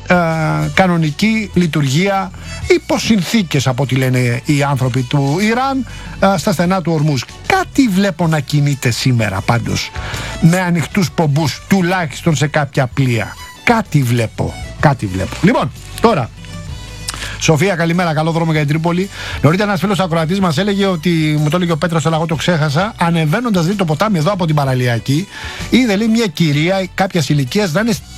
κανονική λειτουργία υπό συνθήκες, από ό,τι λένε οι άνθρωποι του Ιράν, στα στενά του Ορμούζ. Κάτι βλέπω να κινείται σήμερα πάντως με ανοιχτούς πομπούς, τουλάχιστον σε κάποια πλοία. Κάτι βλέπω. Λοιπόν, τώρα, Σοφία, καλημέρα, καλό δρόμο για την Τρίπολη. Νωρίτερα ένας φίλος ακροατής μας έλεγε ότι, μου το έλεγε ο Πέτρος, αλλά εγώ το ξέχασα, ανεβαίνοντας το ποτάμι εδώ από την Παραλιακή, είδε, λέει, μια κυρία κάποιας ηλικίας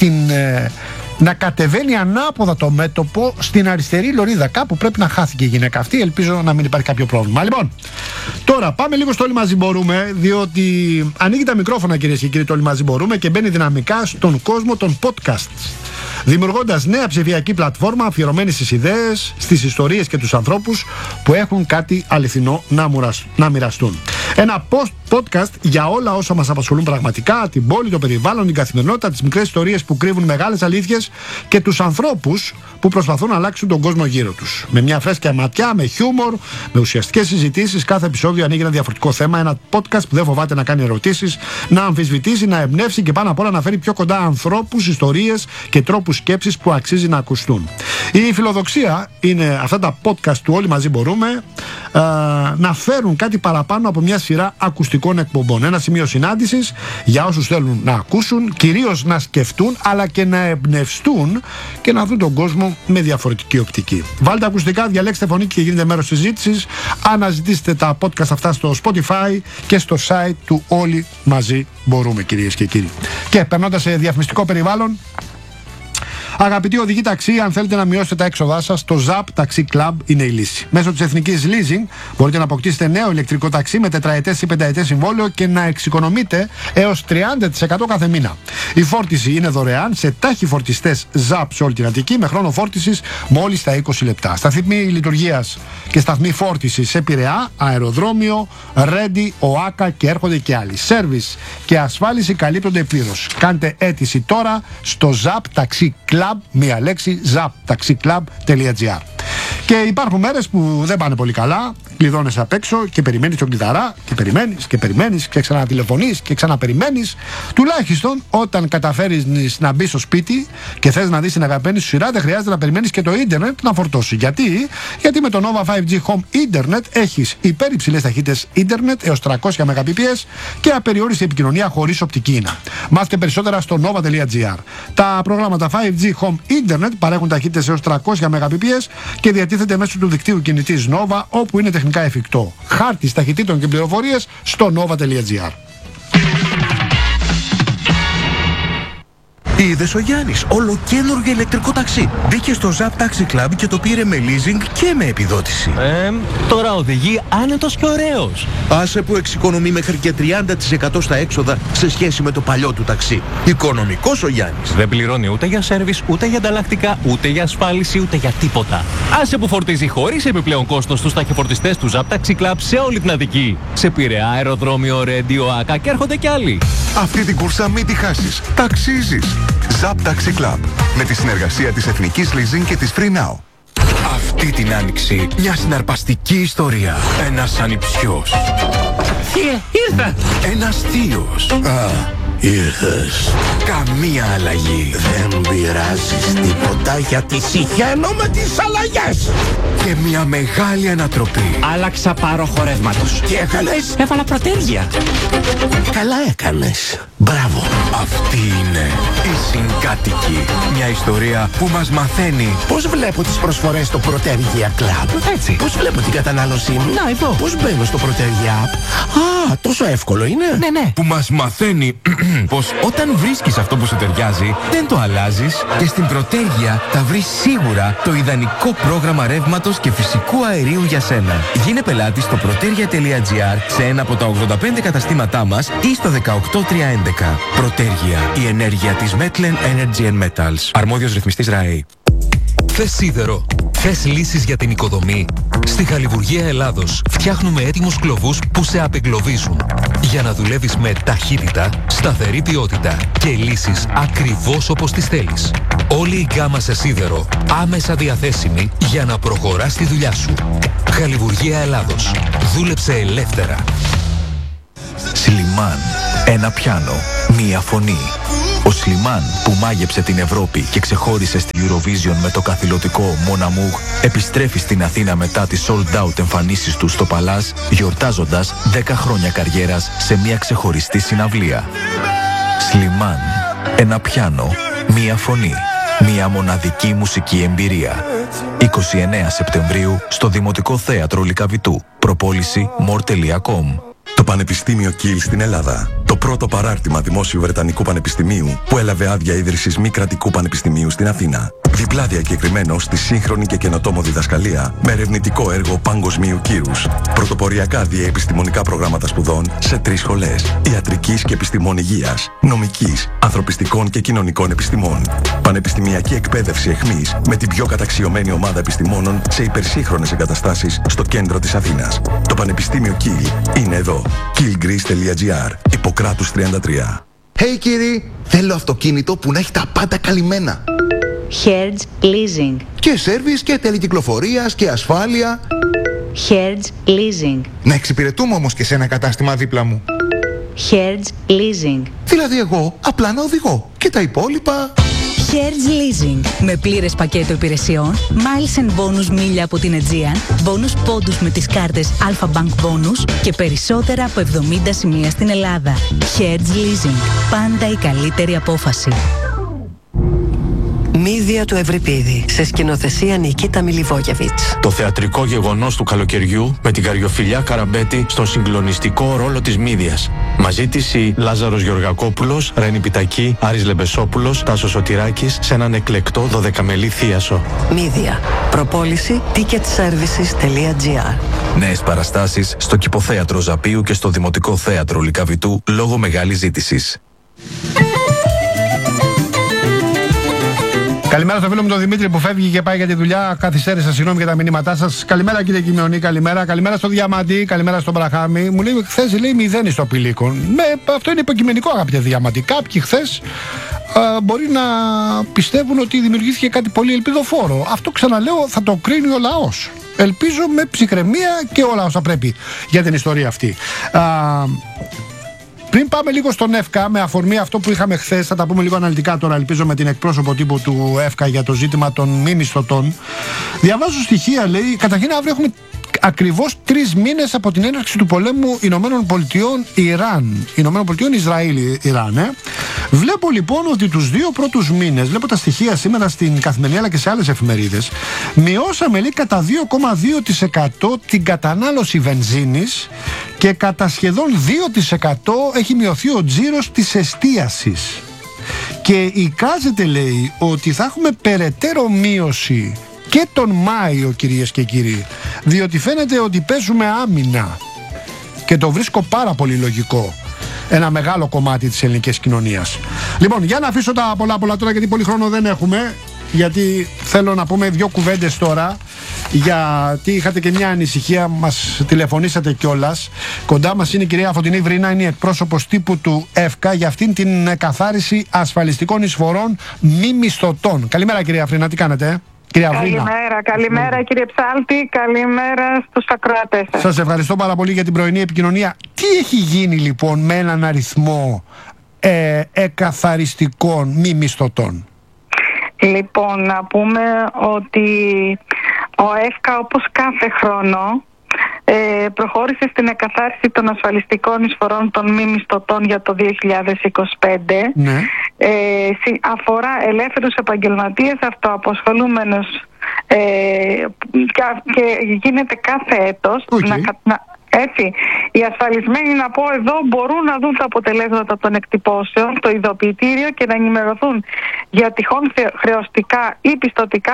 να κατεβαίνει ανάποδα το μέτωπο στην αριστερή λωρίδα. Κάπου πρέπει να χάθηκε η γυναίκα αυτή. Ελπίζω να μην υπάρχει κάποιο πρόβλημα. Λοιπόν, τώρα πάμε λίγο στο Όλοι Μαζί Μπορούμε, διότι ανοίγει τα μικρόφωνα, κυρίες και κύριοι, το Όλοι Μαζί Μπορούμε και μπαίνει δυναμικά στον κόσμο των podcasts, δημιουργώντας νέα ψηφιακή πλατφόρμα αφιερωμένη στις ιδέες, στις ιστορίες και τους ανθρώπους που έχουν κάτι αληθινό να μοιραστούν. Ένα podcast για όλα όσα μας απασχολούν πραγματικά, την πόλη, το περιβάλλον, την καθημερινότητα, τις μικρές ιστορίες που κρύβουν μεγάλες αλήθειες και τους ανθρώπους που προσπαθούν να αλλάξουν τον κόσμο γύρω τους. Με μια φρέσκια ματιά, με χιούμορ, με ουσιαστικές συζητήσεις, κάθε επεισόδιο ανοίγει ένα διαφορετικό θέμα. Ένα podcast που δεν φοβάται να κάνει ερωτήσεις, να αμφισβητήσει, να εμπνεύσει και πάνω απ' όλα να φέρει πιο κοντά ανθρώπους, ιστορίες και τρόπους σκέψης που αξίζει να ακουστούν. Η φιλοδοξία είναι αυτά τα podcast του Όλοι Μαζί Μπορούμε να φέρουν κάτι παραπάνω από μια σειρά ακουστικών εκπομπών. Ένα σημείο συνάντησης για όσους θέλουν να ακούσουν, κυρίως να σκεφτούν, αλλά και να εμπνευστούν και να δουν τον κόσμο με διαφορετική οπτική. Βάλτε ακουστικά, διαλέξτε φωνή και γίνετε μέρος της συζήτησης. Αναζητήστε τα podcast αυτά στο Spotify και στο site του Όλοι Μαζί Μπορούμε, κυρίες και κύριοι. Και περνώντας σε διαφημιστικό περιβάλλον, αγαπητοί οδηγοί ταξί, αν θέλετε να μειώσετε τα έξοδά σας, το ZAP Taxi Club είναι η λύση. Μέσω της Εθνικής Leasing μπορείτε να αποκτήσετε νέο ηλεκτρικό ταξί με τετραετές ή πενταετές συμβόλαιο και να εξοικονομείτε έως 30% κάθε μήνα. Η φόρτιση είναι δωρεάν σε τάχοι φορτιστές ZAP σε όλη την Αττική, με χρόνο φόρτισης μόλις τα 20 λεπτά. Σταθμοί λειτουργίας και σταθμοί φόρτισης σε Πειραιά, αεροδρόμιο, Ρέντι, ΟΑΚΑ και έρχονται και άλλοι. Σέρβις και ασφάλιση καλύπτονται πλήρως. Κάντε αίτηση τώρα στο ZAP Taxi Club, μία λέξη, zaptaxiclub.gr. Και υπάρχουν μέρες που δεν πάνε πολύ καλά, κλειδώνεσαι απ' έξω και περιμένεις τον κλειδαρά και περιμένεις και ξανατηλεφωνείς και ξαναπεριμένεις. Τουλάχιστον όταν καταφέρεις να μπεις στο σπίτι και θες να δεις την αγαπημένη σου σειρά, δεν χρειάζεται να περιμένεις και το ίντερνετ να φορτώσει. Γιατί με το Nova 5G Home Internet έχεις υπερυψηλές ταχύτητες ίντερνετ έως 300 Mbps και απεριόριστη επικοινωνία χωρίς οπτική ίνα. Μάθετε περισσότερα στο nova.gr. Τα προγράμματα 5G Home Internet παρέχουν ταχύτητες έως 300 Mbps και διατίθεται μέσω του δικτύου κινητής Nova, όπου είναι τεχνικά εφικτό. Χάρτης ταχυτήτων και πληροφορίες στο nova.gr. Είδες ο Γιάννης, ολοκαίνουργιο ηλεκτρικό ταξί. Μπήκε στο Zap Taxi Club και το πήρε με leasing και με επιδότηση. Τώρα οδηγεί άνετος και ωραίος. Άσε που εξοικονομεί μέχρι και 30% στα έξοδα σε σχέση με το παλιό του ταξί. Οικονομικός ο Γιάννης. Δεν πληρώνει ούτε για σέρβις, ούτε για ανταλλακτικά, ούτε για ασφάλιση, ούτε για τίποτα. Άσε που φορτίζει χωρίς επιπλέον κόστος στους ταχυφορτιστές του Zap Taxi Club σε όλη την Αττική. Σε Πειραιά, αεροδρόμιο, Ρέντι, ΟΑΚΑ και έρχονται κι άλλοι. Αυτή την κούρσα μην τη χάσεις. Ταξίζεις. Zap Taxi Club, με τη συνεργασία της Εθνικής Leasing και της Free Now. Αυτή την άνοιξη μια συναρπαστική ιστορία. Ένας ανιψιός. Ήρθα! Ένας θείος. Ήρθες. Καμία αλλαγή. Δεν πειράζεις τίποτα γιατί συχαίνω με τις αλλαγές. Και μια μεγάλη ανατροπή. Άλλαξα πάροχο ρεύματος. Τι έκανες? Έβαλα πρωτέρια. Καλά έκανες. Μπράβο. Αυτή είναι η Συγκάτοικη. Μια ιστορία που μας μαθαίνει Πώς βλέπω τις προσφορές στο Προτέργεια Club? Έτσι. Πώς βλέπω την κατανάλωσή μου? Να, εδώ. Πώς μπαίνω στο Προτέργεια App? Τόσο εύκολο είναι. Ναι. που μας μαθαίνει πως όταν βρίσκεις αυτό που σου ταιριάζει, δεν το αλλάζεις και στην Προτέργεια θα βρεις σίγουρα το ιδανικό πρόγραμμα ρεύματος και φυσικού αερίου για σένα. Γίνε πελάτη στο protergia.gr σε ένα από τα 85 καταστήματά μας ή στο 18311. Προτέργεια, η ενέργεια της Metlen Energy and Metals. Αρμόδιος ρυθμιστής ΡΑΕ. Θες σίδερο? Θες λύσεις για την οικοδομή? Στη Χαλιβουργία Ελλάδος φτιάχνουμε έτοιμους κλωβούς που σε απεγκλωβίζουν για να δουλεύεις με ταχύτητα, σταθερή ποιότητα και λύσεις ακριβώς όπως τις θέλεις. Όλη η γκάμα σε σίδερο άμεσα διαθέσιμη για να προχωράς τη δουλειά σου. Χαλιβουργία Ελλάδος. Δούλεψε ελεύθερα. Σλιμάν. Ένα πιάνο. Μία φωνή. Ο Σλιμάν, που μάγεψε την Ευρώπη και ξεχώρισε στη Eurovision με το καθηλωτικό Mon Amour, επιστρέφει στην Αθήνα μετά τις sold out εμφανίσεις του στο Παλάς, γιορτάζοντας 10 χρόνια καριέρας σε μια ξεχωριστή συναυλία. Σλιμάν, ένα πιάνο, μία φωνή, μία μοναδική μουσική εμπειρία. 29 Σεπτεμβρίου στο Δημοτικό Θέατρο Λυκαβητού. Προπόληση more.com. Το Πανεπιστήμιο Κιλ στην Ελλάδα. Το πρώτο παράρτημα δημόσιου Βρετανικού Πανεπιστημίου που έλαβε άδεια ίδρυσης μη κρατικού πανεπιστημίου στην Αθήνα. Διπλά διακεκριμένο στη σύγχρονη και καινοτόμο διδασκαλία με ερευνητικό έργο παγκοσμίου κύρους. Πρωτοποριακά διεπιστημονικά προγράμματα σπουδών σε 3 σχολές. Ιατρικής και επιστημών υγείας, νομικής, ανθρωπιστικών και κοινωνικών επιστημών. Πανεπιστημιακή εκπαίδευση εχμής με την πιο καταξιωμένη ομάδα επιστημόνων σε υπερσύγχρονες εγκαταστάσεις στο κέντρο της Αθήνας. Το Πανεπιστήμιο Κιλ είναι εδώ. killgreece.gr. Ιπποκράτους 33. Hey κύριοι, θέλω αυτοκίνητο που να έχει τα πάντα καλυμμένα. Hertz Leasing. Και σέρβις και τελεκυκλοφορίας και ασφάλεια. Hertz Leasing. Να εξυπηρετούμε όμως και σε ένα κατάστημα δίπλα μου. Hertz Leasing. Δηλαδή εγώ απλά να οδηγώ και τα υπόλοιπα... Hertz Leasing. Με πλήρες πακέτο υπηρεσιών, miles and bonus μίλια από την Aegean, bonus πόντους με τις κάρτες Alpha Bank Bonus και περισσότερα από 70 σημεία στην Ελλάδα. Hertz Leasing. Πάντα η καλύτερη απόφαση. Μύδια του Ευρυπίδη, σε σκηνοθεσία Νικίτα Μιλιβόγεβιτς. Το θεατρικό γεγονός του καλοκαιριού με την Καριοφιλιά Καραμπέτη στον συγκλονιστικό ρόλο της Μύδιας. Μαζί της η Λάζαρος Γεωργακόπουλος, Ρένη Πιτακή, Άρης Λεμπεσόπουλος, Τάσος Σωτηράκης σε έναν εκλεκτό 12μελή θίασο. Μύδια. Προπόληση ticketservices.gr. Νέες παραστάσεις στο Κηποθέατρο Ζαπίου και στο Δημοτικό Θέατρο Λυκαβητού λόγω μεγάλης ζήτησης. Καλημέρα στο φίλο μου τον Δημήτρη που φεύγει και πάει για τη δουλειά. Καθυστέρησα, συγγνώμη για τα μηνύματά σας. Καλημέρα κύριε Κιμιονή, καλημέρα. Καλημέρα στο Διαμαντή, καλημέρα στον Μπραχάμι. Μου λέει χθες λέει 0 στο Πηλίκον. Αυτό είναι υποκειμενικό, αγαπητέ Διαμαντή. Κάποιοι χθες μπορεί να πιστεύουν ότι δημιουργήθηκε κάτι πολύ ελπιδοφόρο. Αυτό ξαναλέω θα το κρίνει ο λαός. Ελπίζω με ψυχραιμία και όλα όσα πρέπει για την ιστορία αυτή. Πριν πάμε λίγο στον ΕΦΚΑ, με αφορμή αυτό που είχαμε χθες, θα τα πούμε λίγο αναλυτικά τώρα, ελπίζω με την εκπρόσωπο τύπου του ΕΦΚΑ για το ζήτημα των μη μισθωτών. Διαβάζω στοιχεία, λέει, καταρχήν αύριο έχουμε ακριβώς 3 μήνες από την έναρξη του πολέμου Ηνωμένων Πολιτειών Ιράν. Ηνωμένων Πολιτειών Ισραήλ, Ιράν, Βλέπω λοιπόν ότι τους 2 πρώτους μήνες, βλέπω τα στοιχεία σήμερα στην Καθημερινή αλλά και σε άλλες εφημερίδες, μειώσαμε λέει κατά 2,2% την κατανάλωση βενζίνης και κατά σχεδόν 2% έχει μειωθεί ο τζίρος της εστίασης. Και εικάζεται λέει ότι θα έχουμε περαιτέρω μείωση και τον Μάιο, κυρίες και κύριοι, διότι φαίνεται ότι παίζουμε άμυνα και το βρίσκω πάρα πολύ λογικό. Ένα μεγάλο κομμάτι της ελληνικής κοινωνίας. Λοιπόν, για να αφήσω τα πολλά τώρα, γιατί πολύ χρόνο δεν έχουμε, γιατί θέλω να πούμε 2 κουβέντες τώρα, γιατί είχατε και μια ανησυχία, μας τηλεφωνήσατε κιόλας. Κοντά μας είναι η κυρία Φωτεινή Βρίνα, είναι η εκπρόσωπος τύπου του ΕΦΚΑ για αυτήν την καθάριση ασφαλιστικών εισφορών μη μισθωτών. Καλημέρα κυρία Βρίνα, τι κάνετε? Καλημέρα κύριε Ψάλτη, καλημέρα στους ακροατές σας. Σας ευχαριστώ πάρα πολύ για την πρωινή επικοινωνία. Τι έχει γίνει λοιπόν με έναν αριθμό εκαθαριστικών μη μισθωτών? Λοιπόν, να πούμε ότι ο ΕΦΚΑ όπως κάθε χρόνο προχώρησε στην εκαθάριση των ασφαλιστικών εισφορών των μη μισθωτών για το 2025. Ναι. Αφορά ελεύθερους επαγγελματίες, αυτοαπασχολούμενους και γίνεται κάθε έτος. Έτσι, οι ασφαλισμένοι, να πω εδώ, μπορούν να δουν τα αποτελέσματα των εκτυπώσεων στο ειδοποιητήριο και να ενημερωθούν για τυχόν χρεωστικά ή πιστωτικά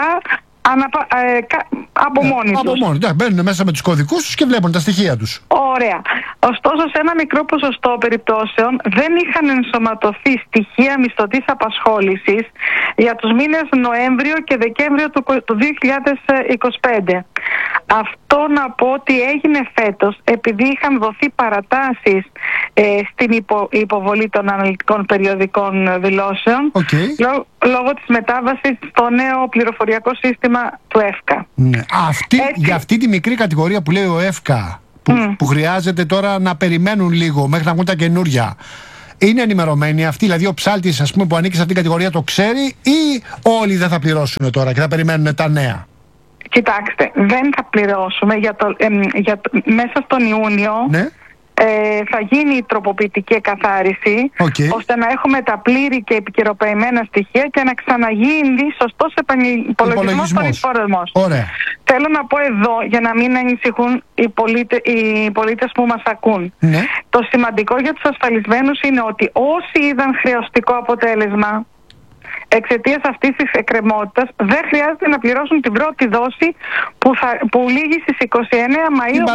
από μόνοι τους. Από μόνοι, μπαίνουν μέσα με τους κωδικούς τους και βλέπουν τα στοιχεία τους. Ωραία. Ωστόσο, σε ένα μικρό ποσοστό περιπτώσεων δεν είχαν ενσωματωθεί στοιχεία μισθωτής απασχόλησης για τους μήνες Νοέμβριο και Δεκέμβριο του 2025. Αυτό να πω ότι έγινε φέτος επειδή είχαν δοθεί παρατάσεις στην υποβολή των αναλυτικών περιοδικών δηλώσεων λόγω της μετάβασης στο νέο πληροφοριακό σύστημα του ΕΦΚΑ. Ναι. Για αυτή τη μικρή κατηγορία που λέει ο ΕΦΚΑ που χρειάζεται τώρα να περιμένουν λίγο μέχρι να βγουν τα καινούρια, είναι ενημερωμένοι αυτοί, δηλαδή ο ψάλτης, ας πούμε, που ανήκει σε αυτήν την κατηγορία το ξέρει, ή όλοι δεν θα πληρώσουν τώρα και θα περιμένουν τα νέα? Κοιτάξτε, δεν θα πληρώσουμε μέσα στον Ιούνιο. Ναι. Θα γίνει η τροποποιητική εκαθάριση, ώστε να έχουμε τα πλήρη και επικαιροποιημένα στοιχεία και να ξαναγίνει σωστός επανυπολογισμός των εισφορεσμών. Θέλω να πω εδώ, για να μην ανησυχούν οι πολίτες που μας ακούν. Ναι. Το σημαντικό για τους ασφαλισμένους είναι ότι όσοι είδαν χρεωστικό αποτέλεσμα εξαιτίας αυτής της εκκρεμότητας, δεν χρειάζεται να πληρώσουν την πρώτη δόση που λήγει στις 29 Μαΐου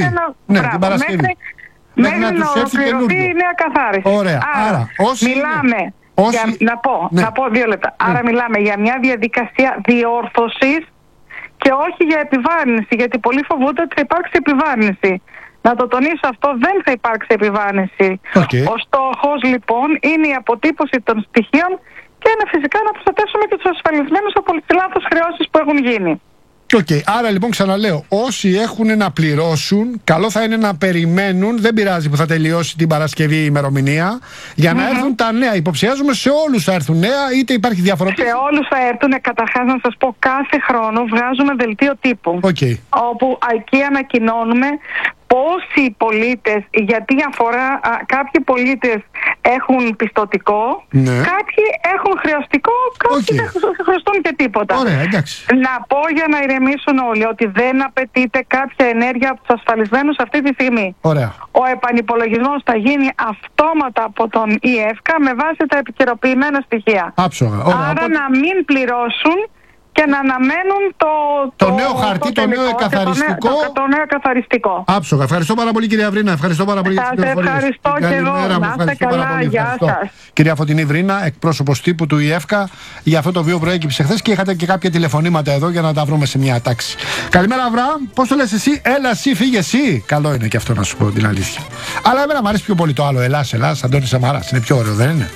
μέχρι να ολοκληρωθεί η νέα καθάριση. Ωραία. Άρα μιλάμε να πω 2 λεπτά. Άρα μιλάμε για μια διαδικασία διόρθωσης και όχι για επιβάρυνση, γιατί πολλοί φοβούνται ότι θα υπάρξει επιβάρυνση. Να το τονίσω αυτό, δεν θα υπάρξει επιβάρυνση. Ο στόχος λοιπόν είναι η αποτύπωση των στοιχείων και φυσικά να προστατεύσουμε και τους ασφαλισμένους από τις λάθος χρεώσεις που έχουν γίνει. Άρα λοιπόν ξαναλέω, όσοι έχουν να πληρώσουν, καλό θα είναι να περιμένουν, δεν πειράζει που θα τελειώσει την Παρασκευή η ημερομηνία, για να έρθουν τα νέα. Υποψιάζουμε σε όλους θα έρθουν νέα, είτε υπάρχει διαφοροποίηση. Σε όλους θα έρθουν. Καταρχάς να σας πω, κάθε χρόνο βγάζουμε δελτίο τύπου, όπου εκεί ανακοινώνουμε πόσοι πολίτες, γιατί αφορά κάποιοι πολίτες έχουν πιστωτικό, κάποιοι έχουν χρεωστικό, κάποιοι δεν χρωστούν και τίποτα. Να πω για να ηρεμήσουν όλοι ότι δεν απαιτείται κάποια ενέργεια από τους ασφαλισμένους αυτή τη στιγμή. Ο επανυπολογισμός θα γίνει αυτόματα από τον ΙΕΦΚΑ με βάση τα επικαιροποιημένα στοιχεία. Άρα να μην πληρώσουν και να αναμένουν το νέο χαρτί, το νέο εκαθαριστικό. Το νέο εκαθαριστικό. Άψογα. Ευχαριστώ πάρα πολύ, κυρία Βρίνα. Ευχαριστώ πάρα πολύ για τις πληροφορίες. Ευχαριστώ και εγώ. Να είστε καλά. Γεια σας. Κυρία Φωτεινή Βρίνα, εκπρόσωπος τύπου του ΙΕΦΚΑ, για αυτό το βίο προέκυψε χθες και είχατε και κάποια τηλεφωνήματα εδώ για να τα βρούμε σε μια τάξη. Καλημέρα, Αβραάμ. Πώς το λες εσύ? Έλα, εσύ, φύγε εσύ. Καλό είναι και αυτό, να σου πω την αλήθεια. Αλλά εμένα μου αρέσει πιο πολύ το άλλο. Ελλάς, Αντώνης Σαμαράς. Είναι πιο ωραίο, δεν είναι?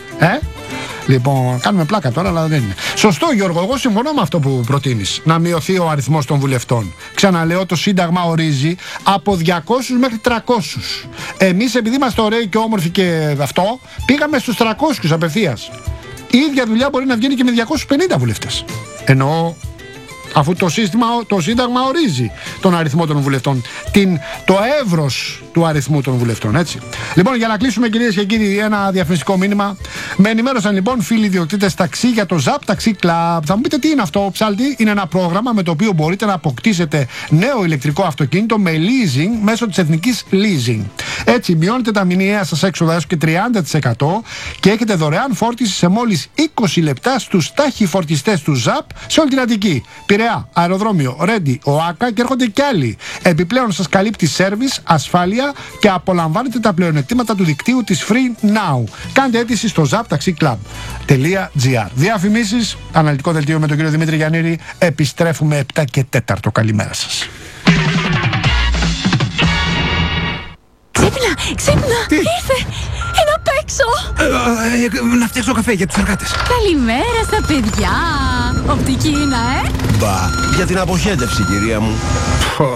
Λοιπόν, κάνουμε πλάκα τώρα, αλλά δεν είναι. Σωστό, Γιώργο, εγώ συμφωνώ με αυτό που προτείνεις. Να μειωθεί ο αριθμός των βουλευτών. Ξαναλέω, το Σύνταγμα ορίζει από 200 μέχρι 300. Εμείς, επειδή είμαστε ωραίοι και όμορφοι και αυτό, πήγαμε στους 300 απευθείας. Η ίδια δουλειά μπορεί να βγαίνει και με 250 βουλευτές. Εννοώ, αφού το Σύνταγμα ορίζει τον αριθμό των βουλευτών, το εύρος του αριθμού των βουλευτών, έτσι. Λοιπόν, για να κλείσουμε, κυρίες και κύριοι, ένα διαφημιστικό μήνυμα. Με ενημέρωσαν λοιπόν φίλοι ιδιοκτήτες ταξί για το Zap Taxi Club. Θα μου πείτε τι είναι αυτό, ψάλτη? Είναι ένα πρόγραμμα με το οποίο μπορείτε να αποκτήσετε νέο ηλεκτρικό αυτοκίνητο με leasing μέσω της Εθνικής Leasing. Έτσι, μειώνετε τα μηνιαία σας έξοδα έως και 30% και έχετε δωρεάν φόρτιση σε μόλις 20 λεπτά στους ταχυφορτιστές του Zap σε όλη την Αττική. Πειραιά, αεροδρόμιο, Ρέντι, ΟΑΚΑ και έρχονται κι άλλοι. Επιπλέον σας καλύπτει σέρβις, ασφάλεια και απολαμβάνετε τα πλεονεκτήματα του δικτύου της Free Now. Κάντε αίτηση στο zaptaxiclub.gr. Διαφημίσεις, αναλυτικό δελτίο με τον κύριο Δημήτρη Γιαννήρη. Επιστρέφουμε 7 και 4. Καλημέρα σας. Ξύπνα! Τι? Ήρθε! Είναι απ' έξω! Να φτιάξω καφέ για τους εργάτες. Καλημέρα στα παιδιά! Οπτική είναι, Μπα, για την αποχέτευση, κυρία μου.